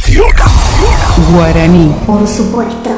Nación Guaraní. Por supuesto.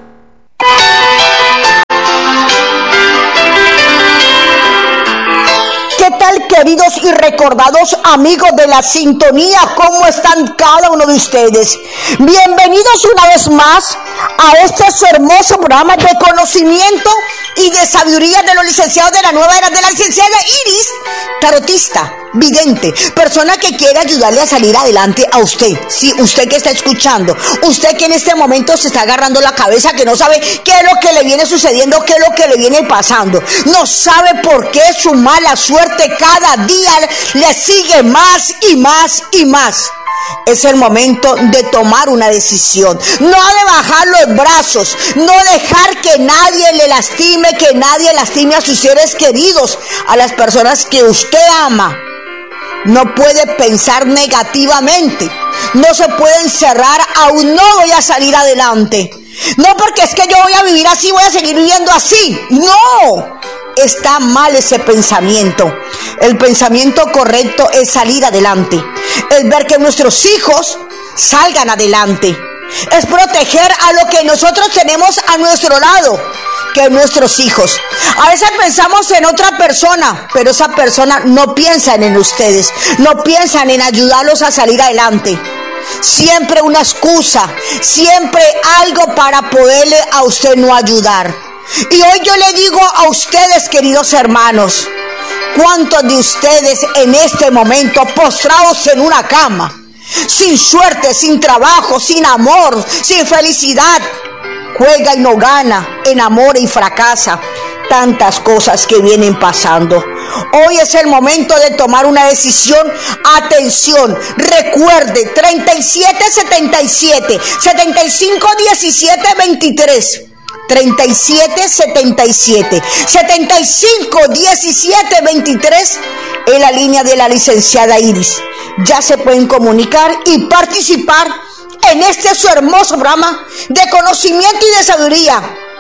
¿Qué tal, queridos y recordados amigos de la sintonía? ¿Cómo están cada uno de ustedes? Bienvenidos una vez más a este su hermoso programa de conocimiento y de sabiduría de los licenciados de la nueva era, de la licenciada Iris, tarotista, vidente, persona que quiere ayudarle a salir adelante a usted. Sí, usted que está escuchando, usted que en este momento se está agarrando la cabeza, que no sabe qué es lo que le viene sucediendo, qué es lo que le viene pasando, no sabe por qué su mala suerte cada día le sigue más y más y más. Es el momento de tomar una decisión, no de bajar los brazos, no dejar que nadie le lastime, que nadie lastime a sus seres queridos, a las personas que usted ama. No puede pensar negativamente, no se puede encerrar, aún no voy a salir adelante. No porque es que yo voy a vivir así, voy a seguir viviendo así. No, está mal ese pensamiento. El pensamiento correcto es salir adelante, es ver que nuestros hijos salgan adelante, es proteger a lo que nosotros tenemos a nuestro lado, que nuestros hijos. A veces pensamos en otra persona, pero esa persona no piensa en ustedes, no piensan en ayudarlos a salir adelante. Siempre una excusa, siempre algo para poderle a usted no ayudar. Y hoy yo le digo a ustedes, queridos hermanos, ¿cuántos de ustedes en este momento postrados en una cama, sin suerte, sin trabajo, sin amor, sin felicidad, juega y no gana, enamora y fracasa? Tantas cosas que vienen pasando. Hoy es el momento de tomar una decisión. Atención, recuerde, 3777 7517 23 3777 7517 23 en la línea de la licenciada Iris. Ya se pueden comunicar y participar en este su hermoso programa de conocimiento y de sabiduría,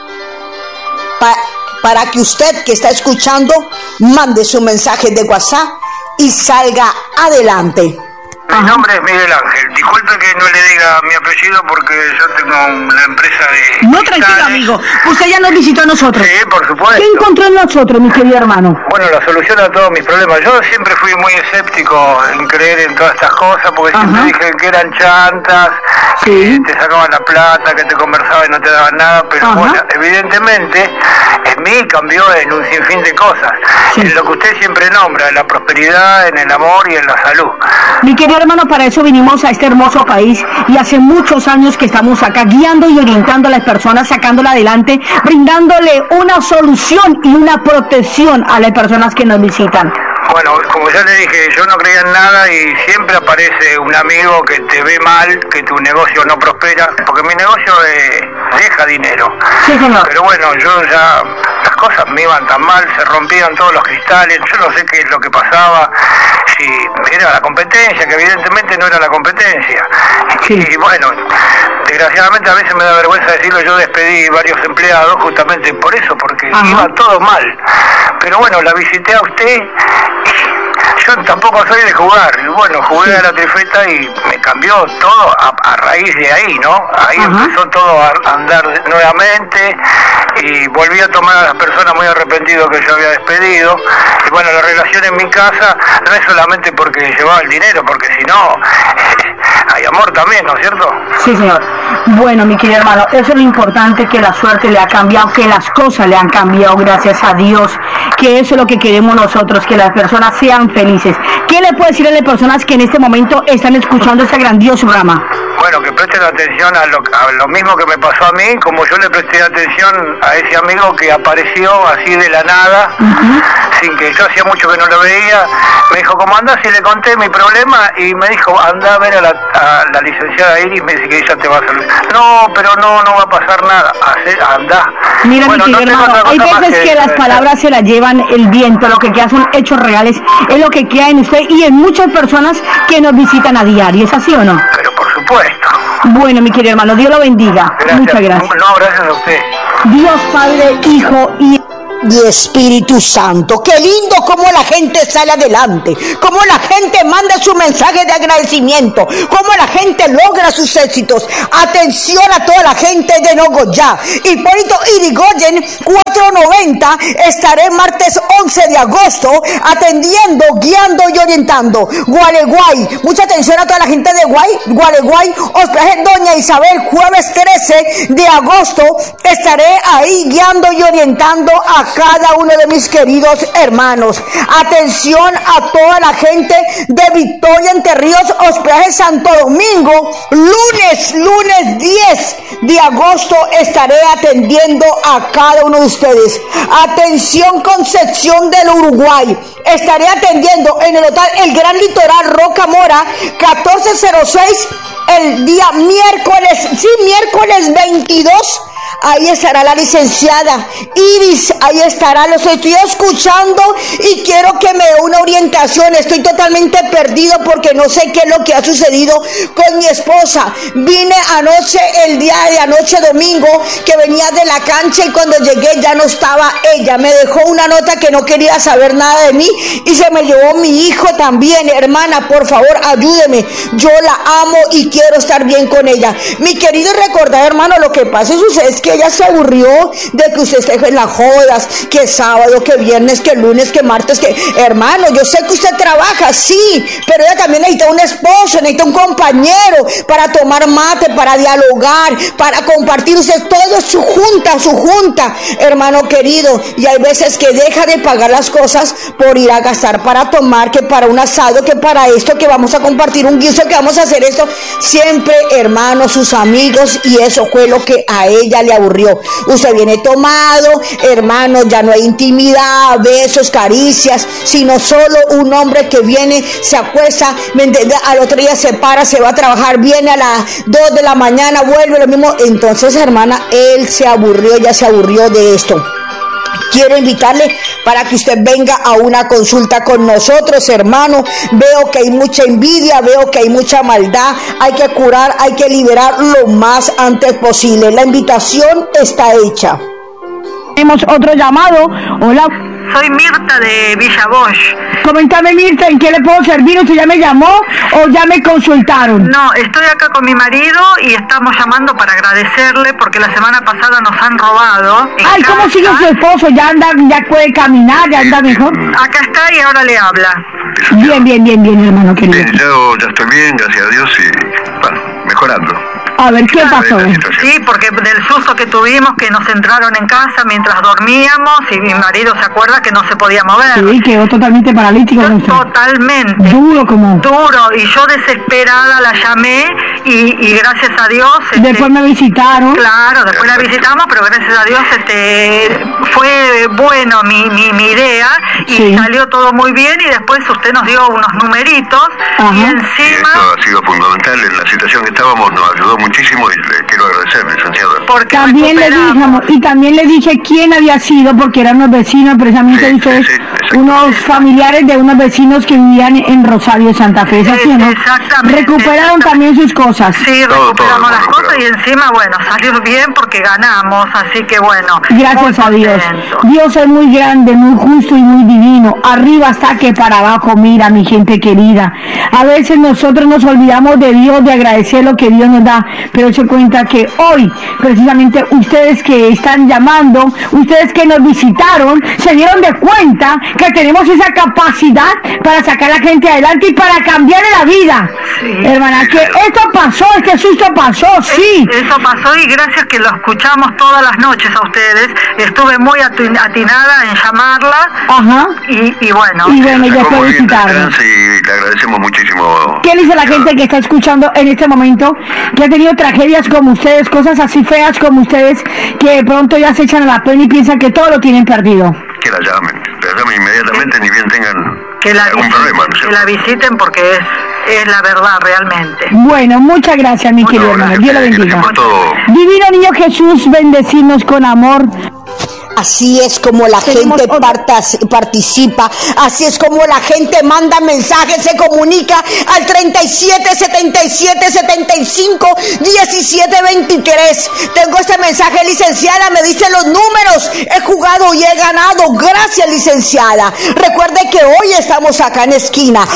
para que usted que está escuchando mande su mensaje de WhatsApp y salga adelante. Mi nombre es Miguel Ángel. Disculpe que no le diga mi apellido porque yo tengo una empresa de... No, tranquilo, amigo. Usted ya nos visitó a nosotros. Sí, por supuesto. ¿Qué encontró en nosotros, mi querido hermano? Bueno, la solución a todos mis problemas. Yo siempre fui muy escéptico en creer en todas estas cosas porque siempre dije que eran chantas, que te sacaban la plata, que te conversaban y no te daban nada, pero bueno, evidentemente en mí cambió en un sinfín de cosas. En lo que usted siempre nombra, en la prosperidad, en el amor y en la salud. Mi querido hermano, para eso vinimos a este hermoso país y hace muchos años que estamos acá guiando y orientando a las personas, sacándola adelante, brindándole una solución y una protección a las personas que nos visitan. Bueno, como ya le dije, yo no creía en nada y siempre aparece un amigo que te ve mal, que tu negocio no prospera, porque mi negocio deja dinero. Sí, señor. Pero bueno, yo ya, las cosas me iban tan mal, se rompían todos los cristales, yo no sé qué es lo que pasaba, si era la competencia, que evidentemente no era la competencia. Y bueno, desgraciadamente a veces me da vergüenza decirlo, yo despedí varios empleados justamente por eso, porque iba todo mal. Pero bueno, la visité a usted. Yo tampoco soy de jugar, y bueno, jugué a la trifeta y me cambió todo a raíz de ahí, ¿no? Ahí empezó todo a andar nuevamente y volví a tomar a las personas muy arrepentido que yo había despedido. Y bueno, la relación en mi casa no es solamente porque llevaba el dinero, porque si no, hay amor también, ¿no es cierto? Sí, señor. Bueno, mi querido hermano, eso es lo importante, que la suerte le ha cambiado, que las cosas le han cambiado, gracias a Dios, que eso es lo que queremos nosotros, que las personas sean felices. ¿Qué le puede decir a las personas que en este momento están escuchando este grandioso programa? Bueno, que presten atención a lo mismo que me pasó a mí, como yo le presté atención a ese amigo que apareció así de la nada, sin que yo hacía mucho que no lo veía. Me dijo, ¿cómo andás? Y le conté mi problema y me dijo, anda a ver a la licenciada Iris, me dice que ella te va a solucionar. No, pero no va a pasar nada, anda. Mira, bueno, mi querido hermano, hay veces que las palabras se las llevan el viento, lo que queda son hechos reales, es lo que queda en usted y en muchas personas que nos visitan a diario, ¿es así o no? Pero por supuesto. Bueno, mi querido hermano, Dios lo bendiga. Gracias. Muchas gracias. No, gracias a usted. Dios Padre, Hijo y y Espíritu Santo. Qué lindo cómo la gente sale adelante, cómo la gente manda su mensaje de agradecimiento, cómo la gente logra sus éxitos. Atención a toda la gente de Nogoyá. Hipólito Irigoyen 490. Estaré martes 11 de agosto atendiendo, guiando y orientando. Gualeguay, mucha atención a toda la gente de Gualeguay. Hospedaje Doña Isabel, jueves 13 de agosto. Estaré ahí guiando y orientando a cada uno de mis queridos hermanos. Atención a toda la gente de Victoria Entre Ríos, hospedaje Santo Domingo. Lunes 10 de agosto estaré atendiendo a cada uno de ustedes. Atención Concepción del Uruguay, estaré atendiendo en el hotel El Gran Litoral Roca Mora 1406 el día miércoles 22. Ahí estará la licenciada Iris, ahí estará, los estoy escuchando y quiero que me dé una orientación. Estoy totalmente perdido porque no sé qué es lo que ha sucedido con mi esposa. Vine anoche, el día de anoche domingo, que venía de la cancha y cuando llegué ya no estaba ella. Me dejó una nota que no quería saber nada de mí y se me llevó mi hijo también. Hermana, por favor, ayúdeme. Yo la amo y quiero estar bien con ella. Mi querido, recordar, hermano, lo que pasa es que ella se aburrió de que usted esté en las jodas, que sábado, que viernes, que lunes, que martes, que hermano, yo sé que usted trabaja, sí, pero ella también necesita un esposo, necesita un compañero para tomar mate, para dialogar, para compartir. Usted todo es su junta, hermano querido, y hay veces que deja de pagar las cosas por ir a gastar para tomar, que para un asado, que para esto, que vamos a compartir un guiso, que vamos a hacer esto. Siempre, hermano, sus amigos, y eso fue lo que a ella le aburrió. Usted viene tomado, hermano, ya no hay intimidad, besos, caricias, sino solo un hombre que viene, se acuesta, al otro día se para, se va a trabajar, viene a las 2 de la mañana, vuelve lo mismo. Entonces, hermana, él se aburrió, ya se aburrió de esto. Quiero invitarle para que usted venga a una consulta con nosotros, hermano. Veo que hay mucha envidia, veo que hay mucha maldad. Hay que curar, hay que liberar lo más antes posible. La invitación está hecha. Tenemos otro llamado. Hola. Soy Mirta de Villa Bosch. Coméntame, Mirta, ¿en qué le puedo servir? ¿Usted ya me llamó o ya me consultaron? No, estoy acá con mi marido y estamos llamando para agradecerle porque la semana pasada nos han robado. Ay, ¿cómo sigue su esposo? ¿Ya anda, ya puede caminar, ya anda mejor? Acá está y ahora le habla. Bien, hermano querido. Bien, yo ya estoy bien, gracias a Dios, y bueno, mejorando. A ver, ¿qué pasó? Sí, porque del susto que tuvimos, que nos entraron en casa mientras dormíamos y mi marido se acuerda que no se podía mover. Sí, quedó totalmente paralítico. Totalmente. Duro, y yo desesperada la llamé y gracias a Dios... Después me visitaron. Claro, después la visitamos, pero gracias a Dios fue bueno mi idea y sí, salió todo muy bien y después usted nos dio unos numeritos. Ajá. Y encima... Y esto ha sido fundamental en la situación que estábamos, nos ayudó muchísimo y le quiero agradecer, licenciado. Porque también le dije quién había sido, porque eran unos vecinos, precisamente ustedes, unos familiares de unos vecinos que vivían en Rosario, Santa Fe, ¿es así o no? Exactamente. Recuperaron también sus cosas. Sí, recuperamos las cosas y encima, bueno, salió bien porque ganamos, así que bueno. Gracias a Dios. Dios es muy grande, muy justo y muy divino. Arriba está que para abajo mira, mi gente querida. A veces nosotros nos olvidamos de Dios, de agradecer lo que Dios nos da, pero se cuenta que hoy, precisamente ustedes que están llamando, ustedes que nos visitaron, se dieron de cuenta que tenemos esa capacidad para sacar a la gente adelante y para cambiarle la vida. Sí. Hermana, que esto pasó, este susto pasó, sí. Eso pasó y gracias que lo escuchamos todas las noches a ustedes. Estuve muy atinada en llamarla. Ajá. Y bueno. Y bueno, ya fue visitarnos. Y le agradecemos muchísimo. ¿Qué dice la gente que está escuchando en este momento, que ha tenido tragedias como ustedes, cosas así feas como ustedes, que de pronto ya se echan a la pena y piensan que todo lo tienen perdido? Que la llamen inmediatamente, ni bien tengan algún problema. Que la visiten porque es la verdad realmente. Bueno, muchas gracias, mi querido hermano. Dios lo bendiga. Divino Niño Jesús, bendecirnos con amor. Así es como la gente participa, así es como la gente manda mensajes, se comunica al 37 77 75 17 23. Tengo este mensaje, licenciada, me dice los números, he jugado y he ganado. Gracias, licenciada. Recuerde que hoy estamos acá en esquina,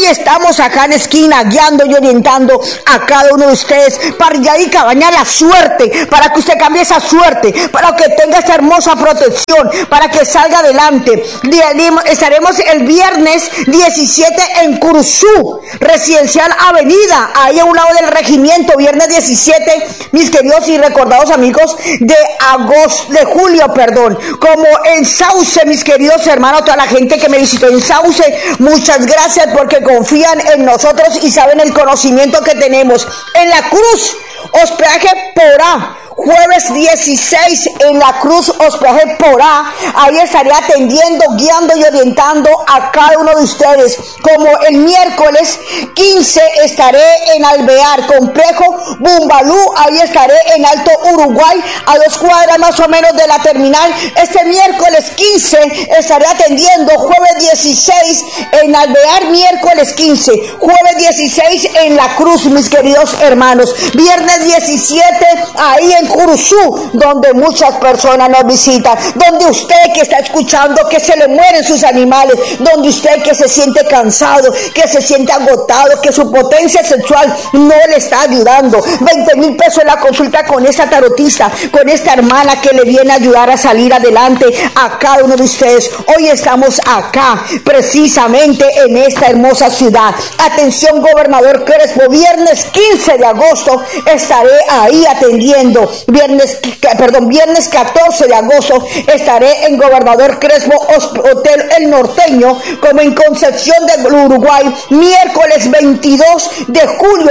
guiando y orientando a cada uno de ustedes para ya y cabañar la suerte, para que usted cambie esa suerte, para que tenga esa hermosa protección, para que salga adelante. Estaremos el viernes 17 en Curuzú, Residencial Avenida, ahí a un lado del regimiento, viernes 17, mis queridos y recordados amigos, de julio, como en Sauce, mis queridos hermanos, toda la gente que me visitó en Sauce, muchas gracias porque confían en nosotros y saben el conocimiento que tenemos. En la Cruz, hospedaje Porá, jueves 16 en la Cruz, hospedaje Porá. Ahí estaré atendiendo, guiando y orientando a cada uno de ustedes. Como el miércoles 15 estaré en Alvear, complejo Bumbalú. Ahí estaré en Alto Uruguay, a 2 cuadras más o menos de la terminal. Este miércoles 15 estaré atendiendo, jueves 16 en Alvear, miércoles 15, jueves 16 en la Cruz, mis queridos hermanos. Viernes 17 ahí en Curuzú, donde muchas personas nos visitan, donde usted que está escuchando que se le mueren sus animales, donde usted que se siente cansado, que se siente agotado, que su potencia sexual no le está ayudando. 20,000 pesos en la consulta con esta tarotista, con esta hermana que le viene a ayudar a salir adelante a cada uno de ustedes. Hoy estamos acá, precisamente en esta hermosa ciudad. Atención, gobernador Crespo, viernes 15 de agosto estaré ahí atendiendo. Viernes 14 de agosto estaré en Gobernador Crespo, Hotel El Norteño, como en Concepción del Uruguay. Miércoles 22 de julio,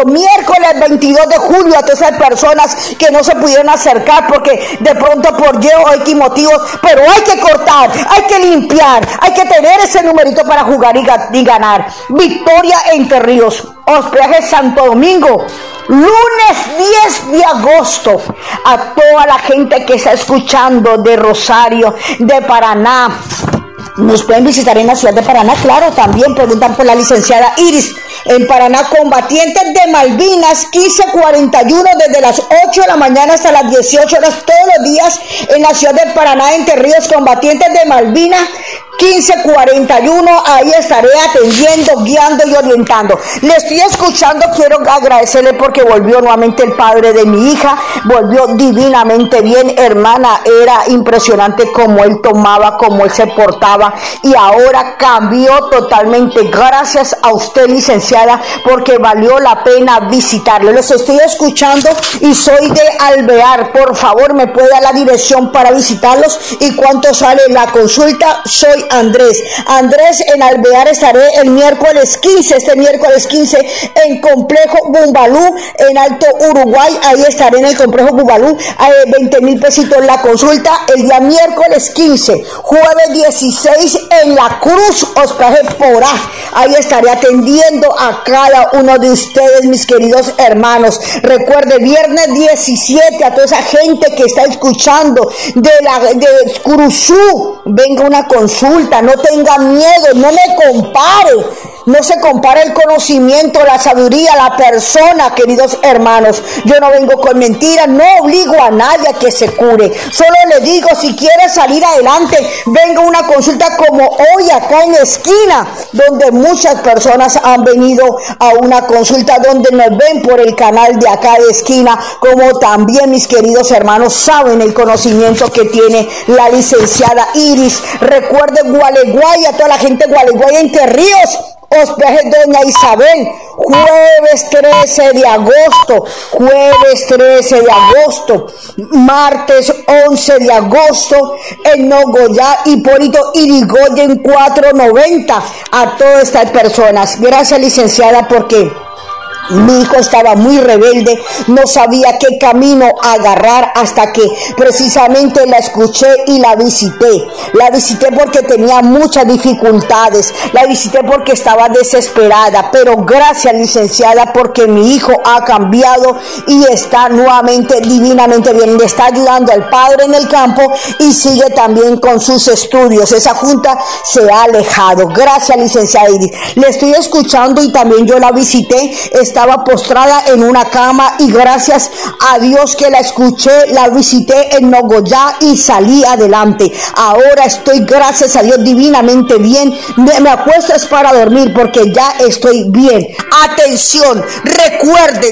a todas esas personas que no se pudieron acercar porque de pronto por Y o X motivos, pero hay que cortar, hay que limpiar, hay que tener ese numerito para jugar y ganar. Victoria Entre Ríos, hospedaje Santo Domingo, lunes 10 de agosto, a toda la gente que está escuchando de Rosario, de Paraná. Nos pueden visitar en la ciudad de Paraná, claro, también preguntan por la licenciada Iris. En Paraná, combatientes de Malvinas, 1541, desde las 8 de la mañana hasta las 18 horas, todos los días en la ciudad de Paraná, Entre Ríos, combatientes de Malvinas, 1541, ahí estaré atendiendo, guiando y orientando. Le estoy escuchando, quiero agradecerle porque volvió nuevamente el padre de mi hija, volvió divinamente bien, hermana, era impresionante cómo él tomaba, cómo él se portaba y ahora cambió totalmente. Gracias a usted, licenciada, porque valió la pena visitarle. Los estoy escuchando y soy de Alvear, por favor me puede dar la dirección para visitarlos y cuánto sale la consulta. Soy Andrés en Alvear, estaré el miércoles 15, en Complejo Bumbalú, en Alto Uruguay. Ahí estaré en el Complejo Bumbalú, 20,000 pesitos la consulta. El día miércoles 15, jueves 16 en la Cruz, hospedaje Porá. Ahí estaré atendiendo a cada uno de ustedes, mis queridos hermanos. Recuerde, viernes 17, a toda esa gente que está escuchando de Curuzú, venga una consulta, no tenga miedo, no me compare. No se compara el conocimiento, la sabiduría, la persona, queridos hermanos. Yo no vengo con mentiras, no obligo a nadie a que se cure. Solo le digo, si quiere salir adelante, venga a una consulta como hoy acá en la esquina, donde muchas personas han venido a una consulta, donde nos ven por el canal de acá de esquina, como también mis queridos hermanos saben el conocimiento que tiene la licenciada Iris. Recuerde Gualeguay, a toda la gente de Gualeguay, Entre Ríos, hospedaje Doña Isabel, jueves 13 de agosto, martes 11 de agosto, en Nogoyá, Hipólito Irigoyen 490, a todas estas personas. Gracias, licenciada, porque Mi hijo estaba muy rebelde, no sabía qué camino agarrar hasta que precisamente la escuché y la visité. La visité porque tenía muchas dificultades, la visité porque estaba desesperada, pero gracias, licenciada, porque mi hijo ha cambiado y está nuevamente divinamente bien. Le está ayudando al padre en el campo y sigue también con sus estudios. Esa junta se ha alejado. Gracias, licenciada Iris. Le estoy escuchando y también yo la visité. Estaba postrada en una cama y gracias a Dios que la escuché, la visité en Nogoyá y salí adelante. Ahora estoy, gracias a Dios, divinamente bien. Me acuesto es para dormir porque ya estoy bien. Atención, recuerde,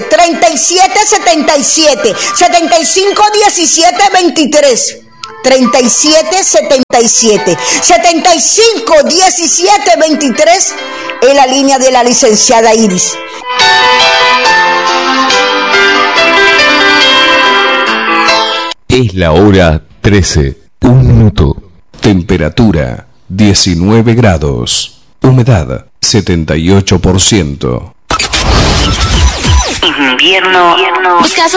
3777 751723. 3777 751723 en la línea de la licenciada Iris. Es la hora 13, 1 minuto. Temperatura 19 grados. Humedad 78%. Invierno.